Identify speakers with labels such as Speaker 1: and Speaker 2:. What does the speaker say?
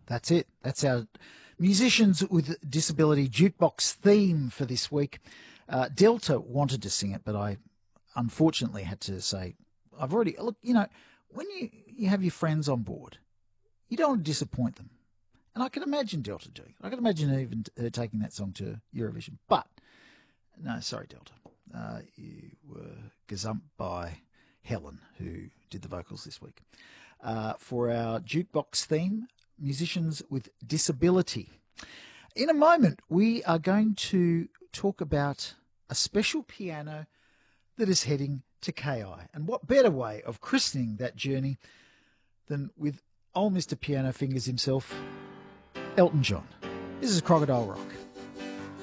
Speaker 1: That's it. That's our Musicians with Disability jukebox theme for this week. Delta wanted to sing it, but I unfortunately had to say, look, when you have your friends on board, you don't want to disappoint them. And I can imagine Delta doing it. I can imagine even her taking that song to Eurovision. But, no, sorry, Delta. You were gazumped by Helen, who did the vocals this week. For our jukebox theme, Musicians with Disability. In a moment, we are going to talk about a special piano that is heading to KI. And what better way of christening that journey than with old Mr. Piano Fingers himself, Elton John. This is Crocodile Rock.